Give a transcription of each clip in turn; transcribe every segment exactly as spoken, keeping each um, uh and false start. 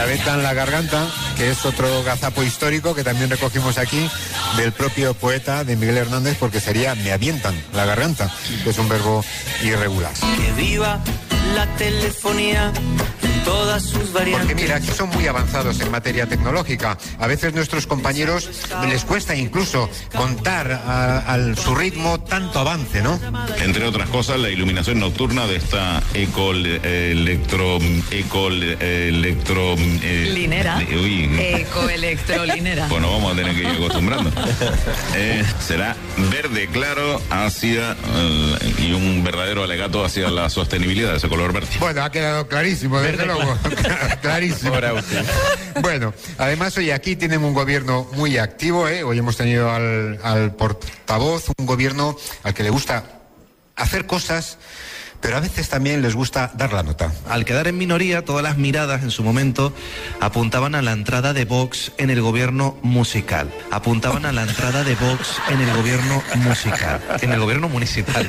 Me aventan la garganta, que es otro gazapo histórico que también recogimos aquí del propio poeta de Miguel Hernández, porque sería me avientan la garganta, que es un verbo irregular. Que viva la telefonía en todas sus variantes. Porque mira, aquí son muy avanzados en materia tecnológica. A veces nuestros compañeros les cuesta incluso contar a, a su ritmo tanto avance, ¿no? Entre otras cosas, la iluminación nocturna de esta eco eh, electro eco eh, electro eh, linera. Eh, uy. Ecoelectrolinera. Bueno, vamos a tener que ir acostumbrando. eh, será verde claro hacia eh, y un verdadero alegato hacia la sostenibilidad de ese color verde. Bueno, ha quedado clarísimo, desde luego. Clarísimo. Bueno, además hoy aquí tienen un gobierno muy activo, ¿eh? Hoy hemos tenido al, al portavoz, un gobierno al que le gusta hacer cosas, pero a veces también les gusta dar la nota. Al quedar en minoría, todas las miradas en su momento apuntaban a la entrada de Vox en el gobierno musical. Apuntaban a la entrada de Vox en el gobierno musical. En el gobierno municipal.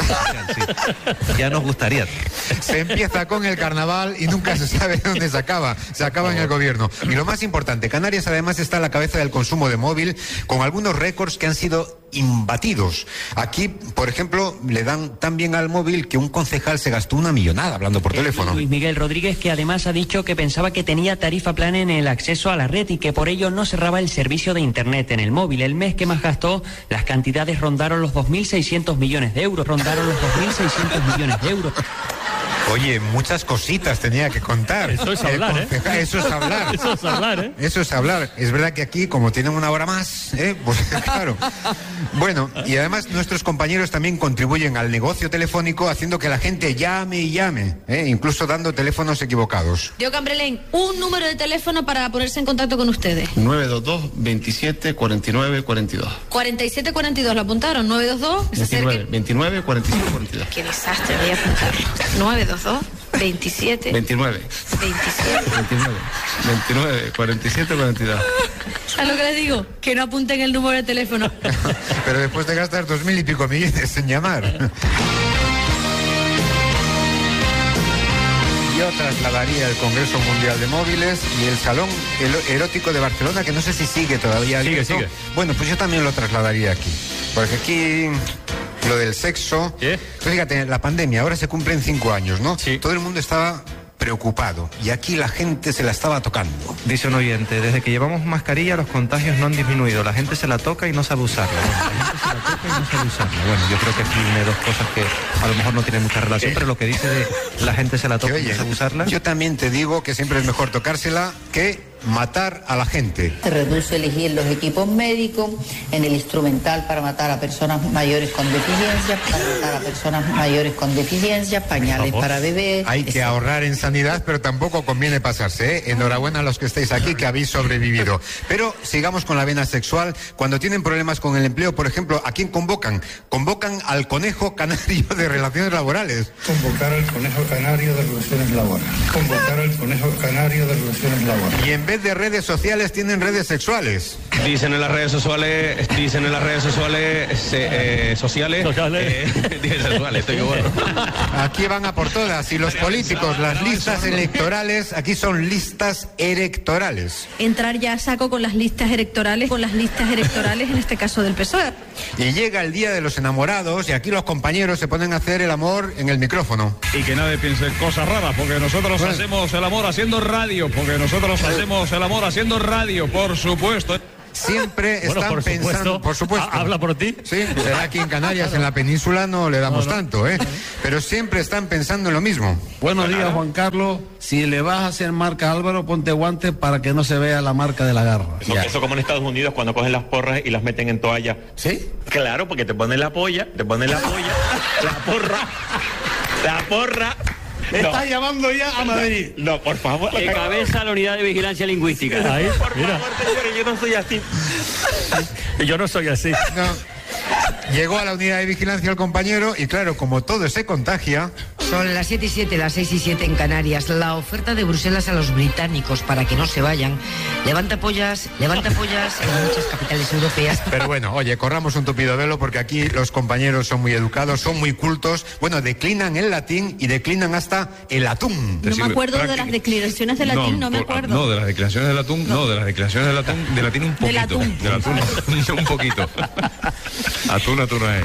Sí. Ya nos gustaría. Se empieza con el carnaval y nunca se sabe dónde se acaba. Se acaba en el gobierno. Y lo más importante, Canarias además está a la cabeza del consumo de móvil, con algunos récords que han sido imbatidos. Aquí, por ejemplo, le dan tan bien al móvil que un concejal se gastó una millonada hablando por teléfono. Luis Miguel Rodríguez, que además ha dicho que pensaba que tenía tarifa plana en el acceso a la red y que por ello no cerraba el servicio de internet en el móvil. El mes que más gastó, las cantidades rondaron los dos mil seiscientos millones de euros. Rondaron los dos mil seiscientos millones de euros. Oye, muchas cositas tenía que contar. Eso es hablar, eh, ¿eh? Eso es hablar. Eso es hablar, ¿eh? Eso es hablar. Es verdad que aquí, como tienen una hora más, ¿eh? Pues claro. Bueno, y además nuestros compañeros también contribuyen al negocio telefónico haciendo que la gente llame y llame, ¿eh? Incluso dando teléfonos equivocados. Diego Cambrelén, un número de teléfono para ponerse en contacto con ustedes. nueve dos dos, veintisiete, cuarenta y nueve, cuarenta y dos. cuarenta y siete cuarenta y dos, ¿lo apuntaron? nueve dos dos, que se acerquen. veintinueve, cuarenta y siete, cuarenta y dos. Qué desastre, voy a apuntar. nueve dos dos, veintisiete. veintinueve. veintisiete. veintinueve. veintinueve, cuarenta y siete, cuarenta y dos. ¿Sabes lo que les digo? Que no apunten el número de teléfono. Pero después de gastar dos mil y pico millones en llamar. Yo trasladaría el Congreso Mundial de Móviles y el Salón Erótico de Barcelona, que no sé si sigue todavía. Sigue, abierto. sigue. Bueno, pues yo también lo trasladaría aquí. Porque aquí lo del sexo... ¿Qué? Pues fíjate, la pandemia, ahora se cumplen cinco años, ¿no? Sí. Todo el mundo estaba preocupado y aquí la gente se la estaba tocando. Dice un oyente, desde que llevamos mascarilla los contagios no han disminuido. La gente se la toca y no sabe usarla. Bueno, la gente se la toca y no sabe usarla. Bueno, yo creo que aquí tiene dos cosas que a lo mejor no tienen mucha relación, pero lo que dice de la gente se la toca Oye, y no sabe usarla. yo también te digo que siempre es mejor tocársela que matar a la gente. Se reduce elegir los equipos médicos en el instrumental para matar a personas mayores con deficiencias, para matar a personas mayores con deficiencias, pañales para bebés. Hay que etcétera. ahorrar en sanidad, pero tampoco conviene pasarse, ¿eh? Enhorabuena a los que estáis aquí, que habéis sobrevivido. Pero sigamos con la vena sexual. Cuando tienen problemas con el empleo, por ejemplo, ¿a quién convocan? Convocan al conejo canario de relaciones laborales. Convocar al conejo canario de relaciones laborales. Convocar al conejo canario de relaciones laborales. Y en vez de redes sociales, tienen redes sexuales. Dicen en las redes sociales, dicen en las redes sociales, eh, sociales, Sociales. eh, dicen sexuales, estoy que bueno. Aquí van a por todas. Y los políticos, las listas electorales, aquí son listas electorales. Entrar ya a saco con las listas electorales, con las listas electorales, en este caso del P S O E. Y llega el día de los enamorados y aquí los compañeros se ponen a hacer el amor en el micrófono. Y que nadie piense cosas raras, porque nosotros Bueno. hacemos el amor haciendo radio, porque nosotros hacemos el amor haciendo radio, por supuesto. Siempre Bueno, están por pensando, supuesto. por supuesto. Ha- ¿Habla por ti? Sí, será aquí en Canarias, en la península no le damos No, no. tanto, ¿eh? Pero siempre están pensando en lo mismo. Buenos días, Juan Carlos. Si le vas a hacer marca a Álvaro, ponte guantes para que no se vea la marca de la garra. Eso, eso como en Estados Unidos cuando cogen las porras y las meten en toalla. ¿Sí? Claro, porque te ponen la polla, te ponen la polla, la porra, la porra. Está llamando ya a Madrid. No, por favor. Que cabeza la unidad de vigilancia lingüística. Ahí, Por mira. favor, señores, yo no soy así. Yo no soy así. No. Llegó a la unidad de vigilancia el compañero y claro, como todo se contagia... Son las siete y siete, las seis y siete en Canarias. La oferta de Bruselas a los británicos para que no se vayan levanta pollas, levanta pollas en muchas capitales europeas. Pero bueno, oye, corramos un tupido velo porque aquí los compañeros son muy educados, son muy cultos. Bueno, declinan el latín y declinan hasta el atún. No me acuerdo de las declinaciones de latín, no, no me acuerdo. No, de las declaraciones del atún, no, no de las declaraciones del atún, de latín un poquito. Del atún. Del atún, un poquito. Atún, atún es.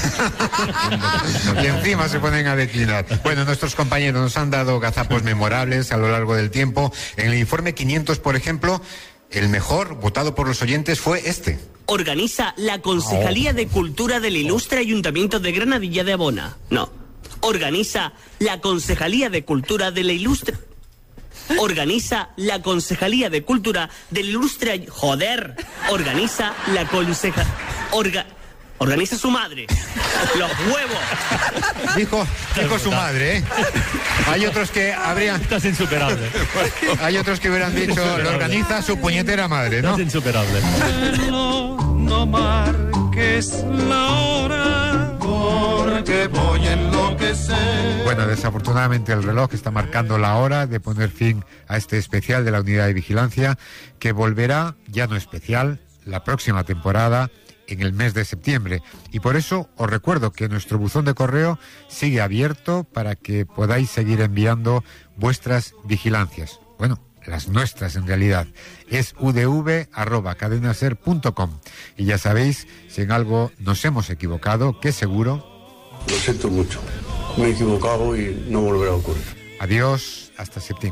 Y encima se ponen a declinar. Bueno, nuestros compañeros nos han dado gazapos memorables a lo largo del tiempo. En el informe quinientos, por ejemplo, el mejor votado por los oyentes fue este. Organiza la Concejalía de Cultura del Ilustre Ayuntamiento de Granadilla de Abona. No. Organiza la Concejalía de Cultura de la Ilustre... Organiza la Concejalía de Cultura del Ilustre... Ay- Joder. Organiza la Conceja... Orga... Organiza su madre. Los huevos. Dijo, dijo su madre, ¿eh? Hay otros que habrían... Estás insuperable. Hay otros que hubieran dicho, lo organiza su puñetera madre, ¿no? Estás insuperable. No marques la hora, porque voy a enloquecer. Bueno, desafortunadamente el reloj está marcando la hora de poner fin a este especial de la Unidad de Vigilancia, que volverá, ya no especial, la próxima temporada, en el mes de septiembre. Y por eso os recuerdo que nuestro buzón de correo sigue abierto para que podáis seguir enviando vuestras vigilancias. Bueno, las nuestras en realidad. Es u d v arroba cadenaser punto com. Y ya sabéis, si en algo nos hemos equivocado, que seguro... Lo siento mucho. Me he equivocado y no volverá a ocurrir. Adiós, hasta septiembre.